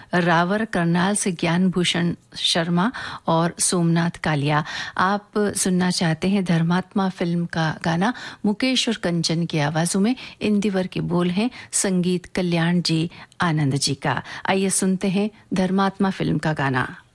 रावर करनाल से ज्ञान भूषण शर्मा और सोमनाथ कालिया। आप सुनना चाहते हैं धर्मात्मा फिल्म का गाना मुकेश और कंचन की आवाजों में। इंदिवर के बोल हैं संगीत कल्याण जी आनंद जी का। आइए सुनते हैं धर्मात्मा फिल्म का गाना।